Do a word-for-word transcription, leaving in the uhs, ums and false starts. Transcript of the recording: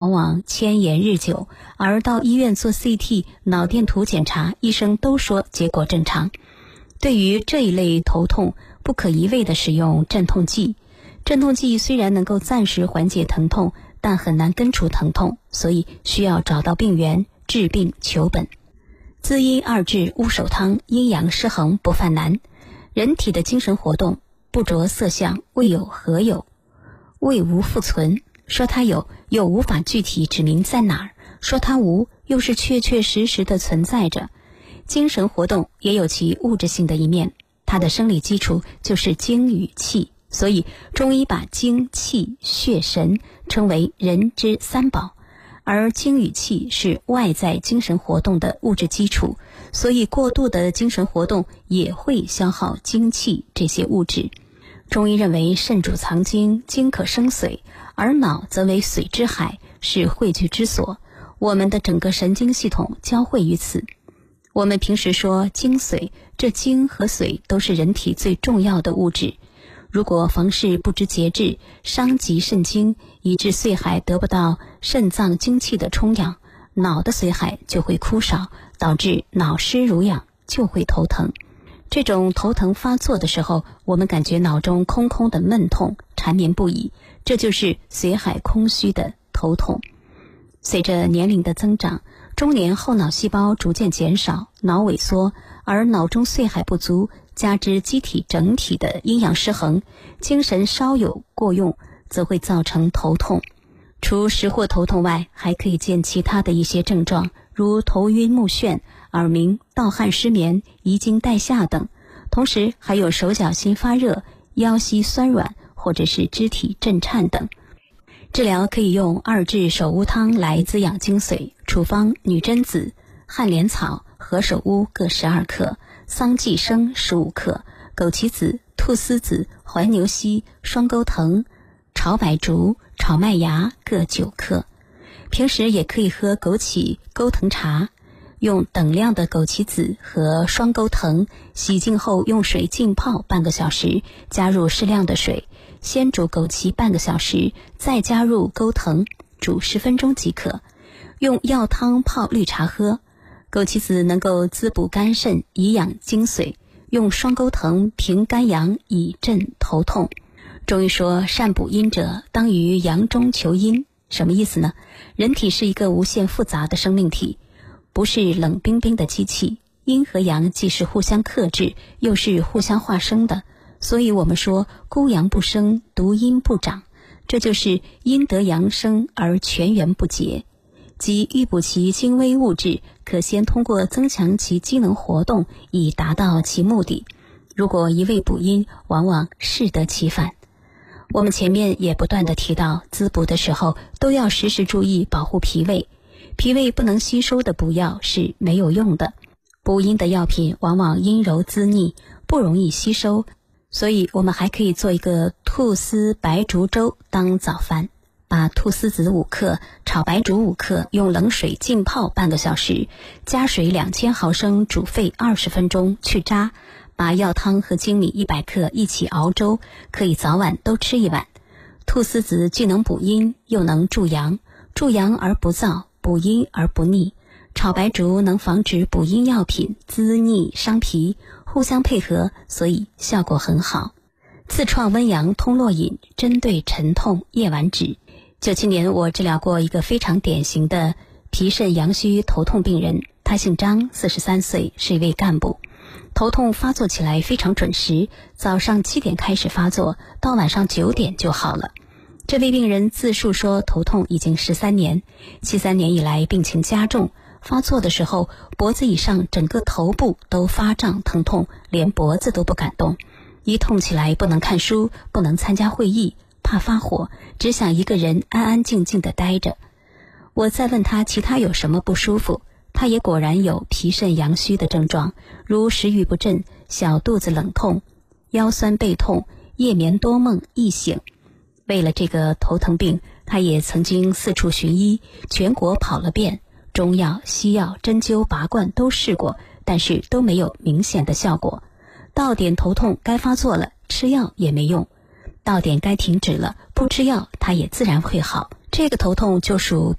往往迁延日久，而到医院做 C T 脑电图检查，医生都说结果正常。对于这一类头痛，不可一味地使用镇痛剂。镇痛剂虽然能够暂时缓解疼痛，但很难根除疼痛，所以需要找到病源，治病求本。滋阴二至乌手汤，阴阳失衡不犯难。人体的精神活动不着色相，未有何有，未无复存。说它有，又无法具体指明在哪儿；说它无，又是确确实实的存在着。精神活动也有其物质性的一面，它的生理基础就是精与气，所以中医把精、气、血、神称为人之三宝。而精与气是外在精神活动的物质基础，所以过度的精神活动也会消耗精气这些物质。中医认为肾主藏精，精可生水，而脑则为水之海，是汇聚之所。我们的整个神经系统交汇于此。我们平时说精髓，这精和水都是人体最重要的物质。如果房事不知节制，伤及肾精，以致髓海得不到肾脏精气的充养，脑的髓海就会枯少，导致脑湿濡养，就会头疼。这种头疼发作的时候，我们感觉脑中空空的闷痛，缠绵不已，这就是髓海空虚的头痛。随着年龄的增长，中年后脑细胞逐渐减少，脑萎缩，而脑中髓海不足，加之机体整体的阴阳失衡，精神稍有过用，则会造成头痛。除实货头痛外，还可以见其他的一些症状，如头晕目眩、耳鸣、盗汗失眠、遗精带下等。同时还有手脚心发热、腰膝酸软，或者是肢体震颤等。治疗可以用二至手乌汤来滋养精髓，处方女贞子、旱莲草、何首乌各十二克，桑寄生十五克，枸杞子、菟丝子、怀牛膝、双钩藤、炒白术、炒麦芽各九克。平时也可以喝枸杞钩藤茶，用等量的枸杞子和双钩藤洗净后，用水浸泡半个小时，加入适量的水，先煮枸杞半个小时，再加入钩藤，煮十分钟即可。用药汤泡绿茶喝。枸杞子能够滋补肝肾，以养精髓，用双钩藤平肝阳，以镇头痛。中医说善补阴者，当于阳中求阴。什么意思呢？人体是一个无限复杂的生命体，不是冷冰冰的机器，阴和阳既是互相克制，又是互相化生的。所以我们说孤阳不生，独阴不长，这就是阴得阳生而全源不竭。即欲补其精微物质，可先通过增强其机能活动，以达到其目的。如果一味补阴，往往适得其反。我们前面也不断地提到，滋补的时候都要时时注意保护脾胃，脾胃不能吸收的补药是没有用的。补阴的药品往往阴柔滋腻，不容易吸收，所以我们还可以做一个菟丝白术粥当早饭。把菟丝子五克、炒白术五克用冷水浸泡半个小时，加水两千毫升煮沸二十分钟去渣，把药汤和粳米一百克一起熬粥，可以早晚都吃一碗。菟丝子既能补阴，又能助阳，助阳而不燥，补阴而不腻。炒白术能防止补阴药品滋腻伤脾，互相配合，所以效果很好。自创温阳通络饮，针对沉痛夜晚止。九七年我治疗过一个非常典型的脾肾阳虚头痛病人，他姓张，四十三岁，是一位干部。头痛发作起来非常准时，早上七点开始发作，到晚上九点就好了。这位病人自述说头痛已经十三年，七三年以来病情加重，发作的时候脖子以上整个头部都发胀疼痛，连脖子都不敢动。一痛起来不能看书，不能参加会议，怕发火，只想一个人安安静静地待着。我再问他其他有什么不舒服，他也果然有脾肾阳虚的症状，如食欲不振、小肚子冷痛、腰酸背痛、夜眠多梦易醒。为了这个头疼病，他也曾经四处寻医，全国跑了遍，中药、西药、针灸、拔罐都试过，但是都没有明显的效果。到点头痛该发作了，吃药也没用，到点该停止了，不吃药它也自然会好。这个头痛就属